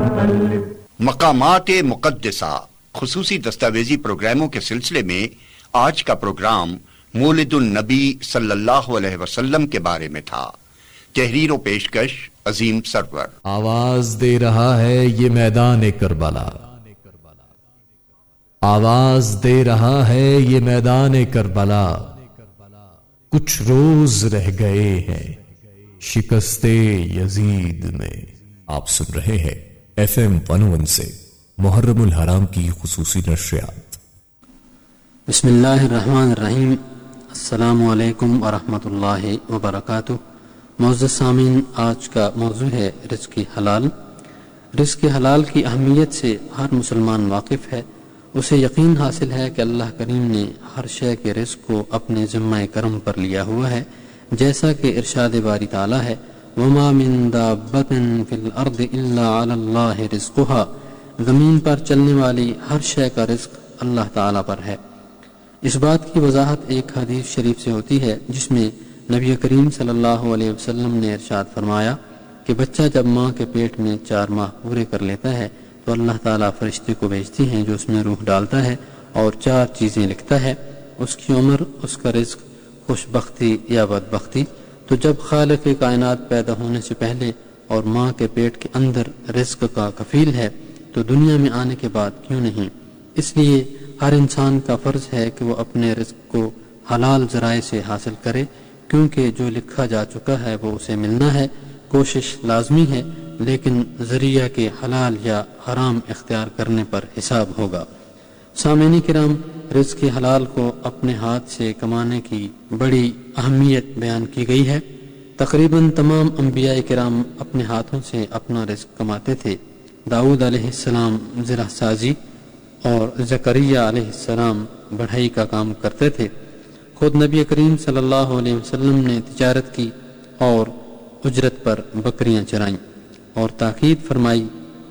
مقامات مقدسہ خصوصی دستاویزی پروگراموں کے سلسلے میں آج کا پروگرام مولد النبی صلی اللہ علیہ وسلم کے بارے میں تھا۔ تحریر و پیشکش عظیم سرور۔ آواز دے رہا ہے یہ میدان کربلا، آواز دے رہا ہے یہ میدان کربلا، کچھ روز رہ گئے ہیں شکست یزید میں۔ آپ سن رہے ہیں FM 101 سے محرم الحرام کی خصوصی نشریات۔ بسم اللہ الرحمن الرحیم۔ السلام علیکم ورحمۃ اللہ وبرکاتہ۔ معزز سامعین، آج کا موضوع ہے رزق حلال۔ رزق حلال کی اہمیت سے ہر مسلمان واقف ہے۔ اسے یقین حاصل ہے کہ اللہ کریم نے ہر شے کے رزق کو اپنے ذمہ کرم پر لیا ہوا ہے، جیسا کہ ارشاد باری تعالیٰ ہے وَمَا مِن دَابَّةٍ فِي الْأَرْضِ إِلَّا عَلَى اللَّهِ رِزْقُهَا۔ زمین پر چلنے والی ہر شے کا رزق اللہ تعالیٰ پر ہے۔ اس بات کی وضاحت ایک حدیث شریف سے ہوتی ہے جس میں نبی کریم صلی اللہ علیہ وسلم نے ارشاد فرمایا کہ بچہ جب ماں کے پیٹ میں 4 ماہ پورے کر لیتا ہے تو اللہ تعالیٰ فرشتے کو بھیجتی ہیں جو اس میں روح ڈالتا ہے اور 4 چیزیں لکھتا ہے، اس کی عمر، اس کا رزق، خوش بختی یا بدبختی۔ تو جب خالق کائنات پیدا ہونے سے پہلے اور ماں کے پیٹ کے اندر رزق کا کفیل ہے تو دنیا میں آنے کے بعد کیوں نہیں؟ اس لیے ہر انسان کا فرض ہے کہ وہ اپنے رزق کو حلال ذرائع سے حاصل کرے، کیونکہ جو لکھا جا چکا ہے وہ اسے ملنا ہے۔ کوشش لازمی ہے لیکن ذریعہ کے حلال یا حرام اختیار کرنے پر حساب ہوگا۔ سامعین کرام، رزق حلال کو اپنے ہاتھ سے کمانے کی بڑی اہمیت بیان کی گئی ہے۔ تقریباً تمام انبیاء کرام اپنے ہاتھوں سے اپنا رزق کماتے تھے۔ داؤد علیہ السلام زرع سازی اور زکریا علیہ السلام بڑھئی کا کام کرتے تھے۔ خود نبی کریم صلی اللہ علیہ وسلم نے تجارت کی اور اجرت پر بکریاں چرائیں اور تاکید فرمائی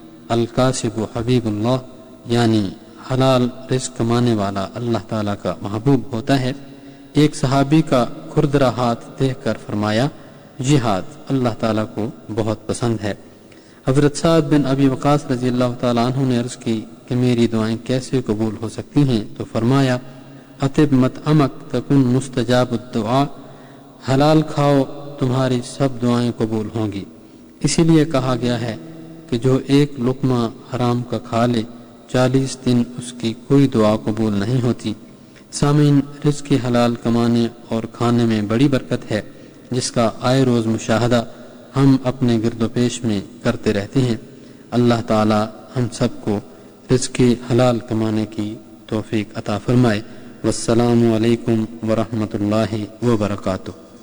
الکاسب حبیب اللہ، یعنی حلال رزق کمانے والا اللہ تعالیٰ کا محبوب ہوتا ہے۔ ایک صحابی کا کھردرا ہاتھ دیکھ کر فرمایا یہ ہاتھ اللہ تعالیٰ کو بہت پسند ہے۔ حضرت سعد بن ابی وقاص رضی اللہ تعالیٰ عنہ نے عرض کی کہ میری دعائیں کیسے قبول ہو سکتی ہیں؟ تو فرمایا اطب مطعمک تکن مستجاب الدعاء، حلال کھاؤ تمہاری سب دعائیں قبول ہوں گی۔ اسی لیے کہا گیا ہے کہ جو ایک لقمہ حرام کا کھا لے 40 دن اس کی کوئی دعا قبول نہیں ہوتی۔ سامعین، رزق حلال کمانے اور کھانے میں بڑی برکت ہے جس کا آئے روز مشاہدہ ہم اپنے گرد و پیش میں کرتے رہتے ہیں۔ اللہ تعالی ہم سب کو رزق حلال کمانے کی توفیق عطا فرمائے۔ والسلام علیکم ورحمۃ اللہ وبرکاتہ۔